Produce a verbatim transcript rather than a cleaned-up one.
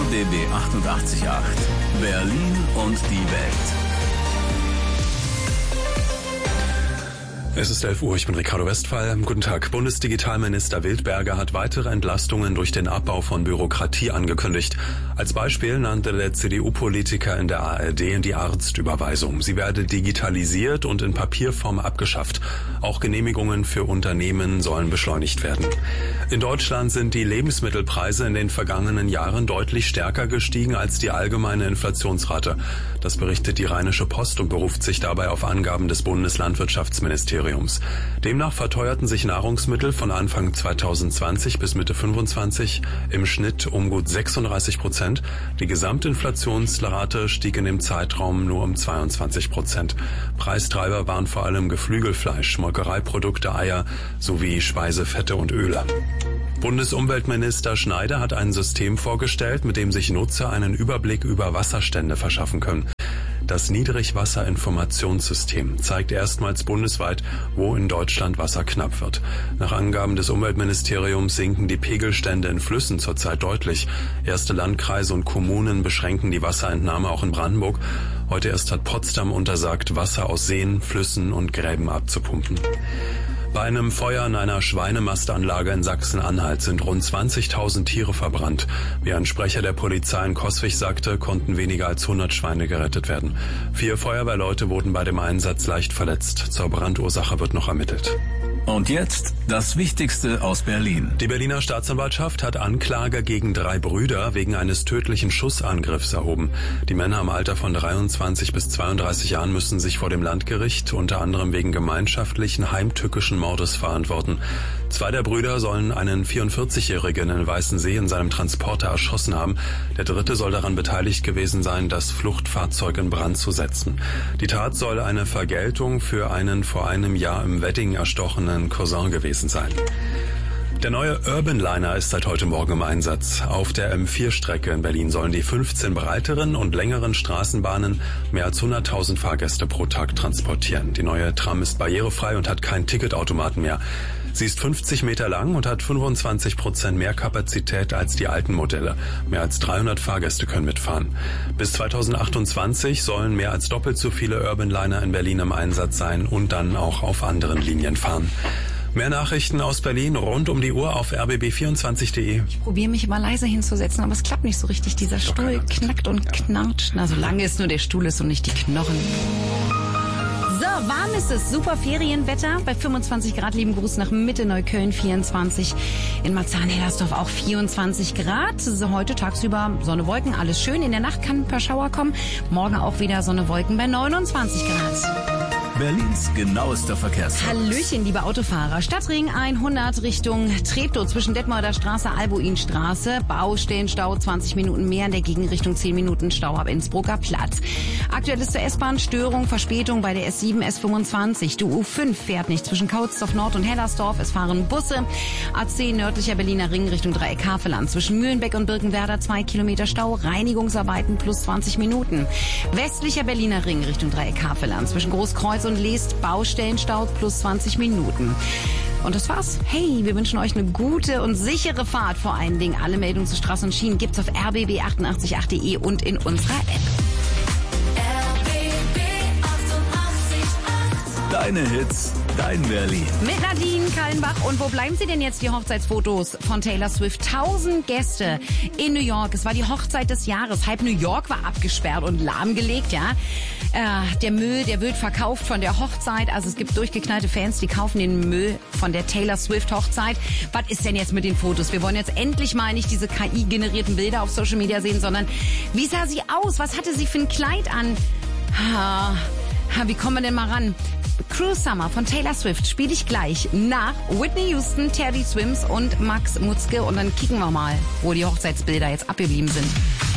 B B achtundachtzig Komma acht. Berlin und die Welt. Es ist elf Uhr, ich bin Ricardo Westphal. Guten Tag. Bundesdigitalminister Wildberger hat weitere Entlastungen durch den Abbau von Bürokratie angekündigt. Als Beispiel nannte der C D U-Politiker in der A R D die Arztüberweisung. Sie werde digitalisiert und in Papierform abgeschafft. Auch Genehmigungen für Unternehmen sollen beschleunigt werden. In Deutschland sind die Lebensmittelpreise in den vergangenen Jahren deutlich stärker gestiegen als die allgemeine Inflationsrate. Das berichtet die Rheinische Post und beruft sich dabei auf Angaben des Bundeslandwirtschaftsministeriums. Demnach verteuerten sich Nahrungsmittel von Anfang zweitausendzwanzig bis Mitte fünfundzwanzig im Schnitt um gut sechsunddreißig Prozent. Die Gesamtinflationsrate stieg in dem Zeitraum nur um zweiundzwanzig Prozent. Preistreiber waren vor allem Geflügelfleisch, Molkereiprodukte, Eier sowie Speisefette und Öle. Bundesumweltminister Schneider hat ein System vorgestellt, mit dem sich Nutzer einen Überblick über Wasserstände verschaffen können. Das Niedrigwasserinformationssystem zeigt erstmals bundesweit, wo in Deutschland Wasser knapp wird. Nach Angaben des Umweltministeriums sinken die Pegelstände in Flüssen zurzeit deutlich. Erste Landkreise und Kommunen beschränken die Wasserentnahme auch in Brandenburg. Heute erst hat Potsdam untersagt, Wasser aus Seen, Flüssen und Gräben abzupumpen. Bei einem Feuer in einer Schweinemastanlage in Sachsen-Anhalt sind rund zwanzigtausend Tiere verbrannt. Wie ein Sprecher der Polizei in Coswig sagte, konnten weniger als hundert Schweine gerettet werden. Vier Feuerwehrleute wurden bei dem Einsatz leicht verletzt. Zur Brandursache wird noch ermittelt. Und jetzt das Wichtigste aus Berlin. Die Berliner Staatsanwaltschaft hat Anklage gegen drei Brüder wegen eines tödlichen Schussangriffs erhoben. Die Männer im Alter von dreiundzwanzig bis zweiunddreißig Jahren müssen sich vor dem Landgericht unter anderem wegen gemeinschaftlichen heimtückischen Mordes verantworten. Zwei der Brüder sollen einen vierundvierzigjährigen in Weißensee in seinem Transporter erschossen haben. Der dritte soll daran beteiligt gewesen sein, das Fluchtfahrzeug in Brand zu setzen. Die Tat soll eine Vergeltung für einen vor einem Jahr im Wedding erstochenen Cousin gewesen sein. Der neue Urbanliner ist seit heute Morgen im Einsatz. Auf der M vier Strecke in Berlin sollen die fünfzehn breiteren und längeren Straßenbahnen mehr als hunderttausend Fahrgäste pro Tag transportieren. Die neue Tram ist barrierefrei und hat keinen Ticketautomaten mehr. Sie ist fünfzig Meter lang und hat fünfundzwanzig Prozent mehr Kapazität als die alten Modelle. Mehr als dreihundert Fahrgäste können mitfahren. Bis zweitausendachtundzwanzig sollen mehr als doppelt so viele Urbanliner in Berlin im Einsatz sein und dann auch auf anderen Linien fahren. Mehr Nachrichten aus Berlin rund um die Uhr auf r b b vierundzwanzig punkt de. Ich probiere mich immer leise hinzusetzen, aber es klappt nicht so richtig. Dieser Stuhl knackt und ja. knarrt. Na, solange es nur der Stuhl ist und nicht die Knochen. So, warm ist es. Super Ferienwetter. Bei fünfundzwanzig Grad, lieben Gruß nach Mitte Neukölln, vierundzwanzig. In Marzahn-Hellersdorf auch vierundzwanzig Grad. So, heute tagsüber Sonne, Wolken, alles schön. In der Nacht kann ein paar Schauer kommen. Morgen auch wieder Sonne, Wolken bei neunundzwanzig Grad. Berlins genauester Verkehrsservice. Hallöchen, liebe Autofahrer. Stadtring hundert Richtung Treptow zwischen Detmolder Straße, Albuinstraße. Baustellenstau, zwanzig Minuten mehr, in der Gegenrichtung zehn Minuten Stau ab Innsbrucker Platz. Aktuell ist zur S-Bahn Störung, Verspätung bei der S sieben, S fünfundzwanzig. Die U fünf fährt nicht zwischen Kautsdorf Nord und Hellersdorf. Es fahren Busse. A zehn nördlicher Berliner Ring Richtung Dreieck Havelland. Zwischen Mühlenbeck und Birkenwerder zwei Kilometer Stau. Reinigungsarbeiten plus zwanzig Minuten. Westlicher Berliner Ring Richtung Dreieck Havelland. Zwischen Großkreuz und Lest Baustellenstau plus zwanzig Minuten. Und das war's. Hey, wir wünschen euch eine gute und sichere Fahrt. Vor allen Dingen alle Meldungen zu Straßen und Schienen gibt's auf r b b achtundachtzig punkt acht punkt de und in unserer App. Deine Hits, dein Berlin. Mit Nadine Kallenbach. Und wo bleiben Sie denn jetzt, die Hochzeitsfotos von Taylor Swift? Tausend Gäste in New York. Es war die Hochzeit des Jahres. Halb New York war abgesperrt und lahmgelegt, ja. Äh, der Müll, der wird verkauft von der Hochzeit. Also es gibt durchgeknallte Fans, die kaufen den Müll von der Taylor Swift Hochzeit. Was ist denn jetzt mit den Fotos? Wir wollen jetzt endlich mal nicht diese K I-generierten Bilder auf Social Media sehen, sondern wie sah sie aus? Was hatte sie für ein Kleid an? Ha, ha, wie kommen wir denn mal ran? Cruel Summer von Taylor Swift spiele ich gleich nach Whitney Houston, Teddy Swims und Max Mutzke. Und dann kicken wir mal, wo die Hochzeitsbilder jetzt abgeblieben sind.